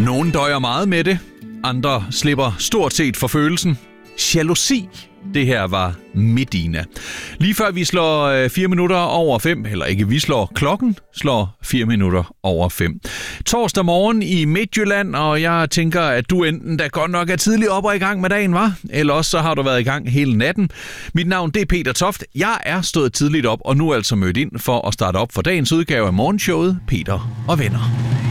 Nogle døjer meget med det, andre slipper stort set for følelsen. Jalousi. Det her var Medina. Lige før vi slår 4 minutter over 5, eller ikke vi slår, klokken slår 4 minutter over 5. Torsdag morgen i Midtjylland, og jeg tænker, at du enten da godt nok er tidligt op og i gang med dagen, var? Eller også så har du været i gang hele natten. Mit navn det er Peter Toft. Jeg er stået tidligt op, og nu altså mødt ind for at starte op for dagens udgave af morgenshowet Peter og Venner.